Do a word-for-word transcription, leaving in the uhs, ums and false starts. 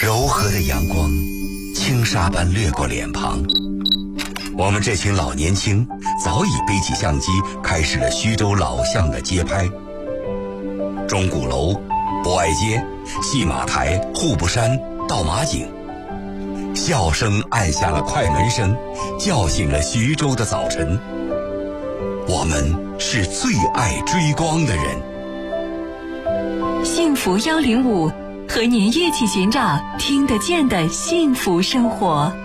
柔和的阳光轻纱般掠过脸庞，我们这群老年轻早已背起相机，开始了徐州老巷的街拍。钟鼓楼、博爱街、戏马台、户部山、倒马井，笑声按下了快门声，叫醒了徐州的早晨。我们是最爱追光的人。 幸福幺零五，和您一起寻找听得见的幸福生活。